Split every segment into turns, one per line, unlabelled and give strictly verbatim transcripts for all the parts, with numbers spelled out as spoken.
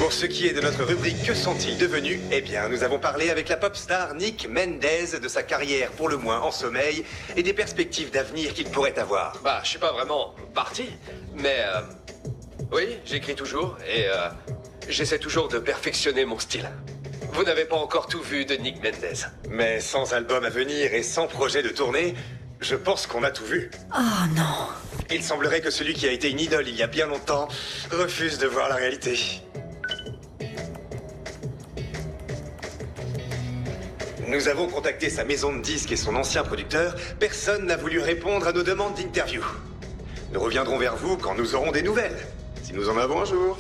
Pour ce qui est de notre rubrique Que sont-ils devenus? Eh bien, nous avons parlé avec la pop star Nick Mendez de sa carrière pour le moins en sommeil et des perspectives d'avenir qu'il pourrait avoir.
Bah, je suis pas vraiment parti, mais euh, oui, j'écris toujours et euh, j'essaie toujours de perfectionner mon style. Vous n'avez pas encore tout vu de Nick Mendez.
Mais sans album à venir et sans projet de tournée, je pense qu'on a tout vu.
Oh non.
Il semblerait que celui qui a été une idole il y a bien longtemps refuse de voir la réalité. Nous avons contacté sa maison de disques et son ancien producteur. Personne n'a voulu répondre à nos demandes d'interview. Nous reviendrons vers vous quand nous aurons des nouvelles. Si nous en avons un jour.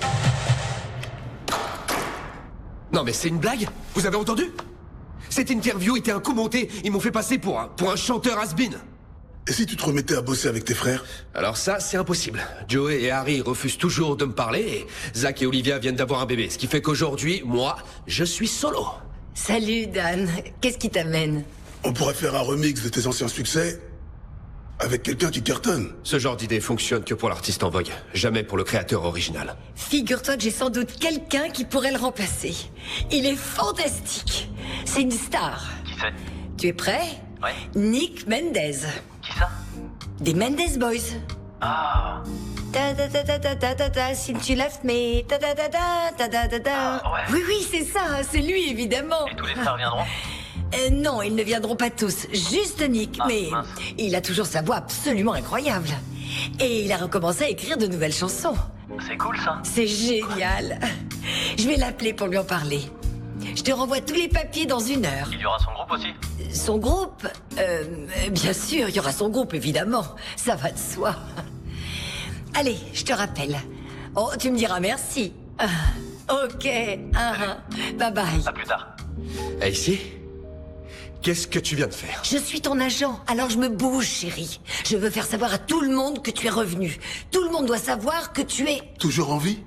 Non mais c'est une blague? Vous avez entendu? Cette interview était un coup monté. Ils m'ont fait passer pour un, pour un chanteur has-been.
Et si tu te remettais à bosser avec tes frères?
Alors ça, c'est impossible. Joey et Harry refusent toujours de me parler et Zach et Olivia viennent d'avoir un bébé. Ce qui fait qu'aujourd'hui, moi, je suis solo.
Salut Dan, qu'est-ce qui t'amène?
On pourrait faire un remix de tes anciens succès avec quelqu'un qui cartonne.
Ce genre d'idée fonctionne que pour l'artiste en vogue, jamais pour le créateur original.
Figure-toi que j'ai sans doute quelqu'un qui pourrait le remplacer. Il est fantastique. C'est une star.
Qui c'est?
Tu es prêt?
Ouais.
Nick Mendez.
Qui ça?
Des Mendez Boys.
Ah.
Ta ta ta ta ta ta ta ta, since you left me. Ta ta ta ta ta ta ta ta.
Ah, ouais.
Oui, oui, c'est ça, c'est lui, évidemment.
Et tous les frères viendront?
Euh, non, ils ne viendront pas tous. Juste Nick,
Ah,
mais
mince.
il a toujours sa voix absolument incroyable. Et il a recommencé à écrire de nouvelles chansons.
C'est cool ça.
C'est génial. Je vais l'appeler pour lui en parler. Je te renvoie tous les papiers dans une heure.
Il y aura son groupe aussi?
Son groupe euh, Bien sûr, il y aura son groupe, évidemment. Ça va de soi. Allez, je te rappelle. Oh, tu me diras merci. Ah, ok. Ah, ah. Bye bye.
À plus tard.
Et ici, qu'est-ce que tu viens de faire?
Je suis ton agent, alors je me bouge, chérie. Je veux faire savoir à tout le monde que tu es revenu. Tout le monde doit savoir que tu es...
Toujours en vie?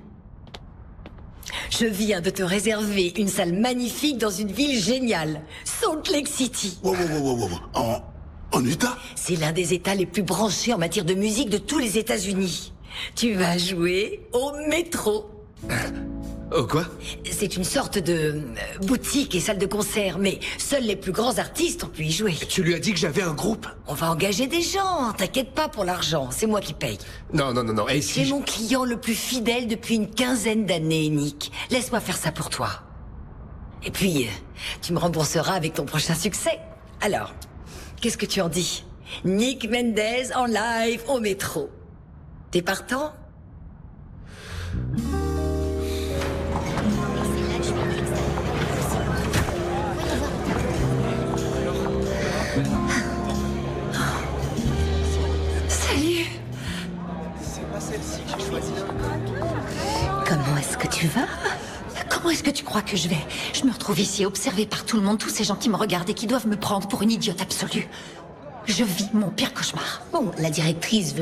Je viens de te réserver une salle magnifique dans une ville géniale. Salt Lake City.
Wow, wow, wow, wow, wow. En, en Utah?
C'est l'un des États les plus branchés en matière de musique de tous les États-Unis. Tu vas jouer au métro.
Oh quoi?
C'est une sorte de euh, boutique et salle de concert, mais seuls les plus grands artistes ont pu y jouer.
Tu lui as dit que j'avais un groupe?
On va engager des gens, t'inquiète pas pour l'argent, c'est moi qui paye.
Non, non, non, non. Et
Tu es
si...
mon client le plus fidèle depuis une quinzaine d'années, Nick. Laisse-moi faire ça pour toi. Et puis, euh, tu me rembourseras avec ton prochain succès. Alors, qu'est-ce que tu en dis? Nick Mendez en live au métro. T'es partant? Salut.
C'est pas celle-ci que j'ai choisie.
Comment est-ce que tu vas? Comment est-ce que tu crois que je vais? Je me retrouve ici, observée par tout le monde, tous ces gens qui me regardent et qui doivent me prendre pour une idiote absolue. Je vis mon pire cauchemar. Bon, la directrice veut